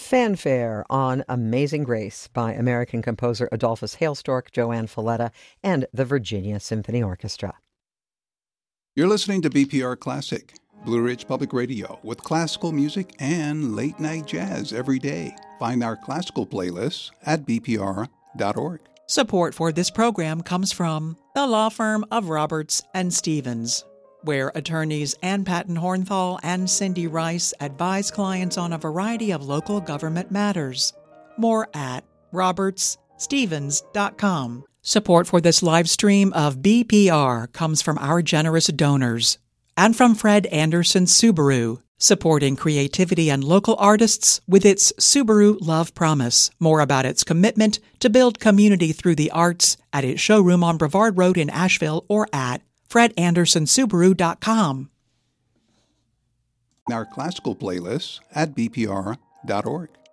Fanfare on Amazing Grace by American composer Adolphus Hailstork, Joanne Falletta, and the Virginia Symphony Orchestra. You're listening to BPR Classic, Blue Ridge Public Radio, with classical music and late-night jazz every day. Find our classical playlists at bpr.org. Support for this program comes from the law firm of Roberts and Stevens, where attorneys Ann Patton Hornthal and Cindy Rice advise clients on a variety of local government matters. More at robertsstevens.com. Support for this live stream of BPR comes from our generous donors and from Fred Anderson Subaru, supporting creativity and local artists with its Subaru Love Promise. More about its commitment to build community through the arts at its showroom on Brevard Road in Asheville or at fredandersonsubaru.com. Our classical playlists at bpr.org.